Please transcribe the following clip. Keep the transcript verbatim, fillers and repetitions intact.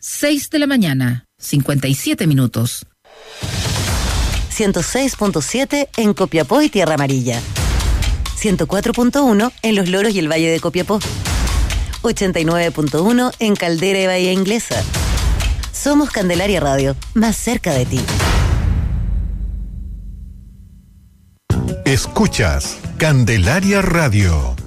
seis de la mañana, cincuenta y siete minutos. ciento seis punto siete en Copiapó y Tierra Amarilla. ciento cuatro punto uno en Los Loros y el Valle de Copiapó. ochenta y nueve punto uno en Caldera y Bahía Inglesa. Somos Candelaria Radio, más cerca de ti. Escuchas Candelaria Radio.